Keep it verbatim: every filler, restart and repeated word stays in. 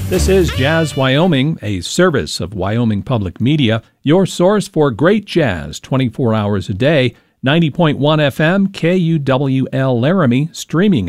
This is Jazz Wyoming, a service of Wyoming Public Media, your source for great jazz twenty-four hours a day. ninety point one F M, K U W L Laramie, streaming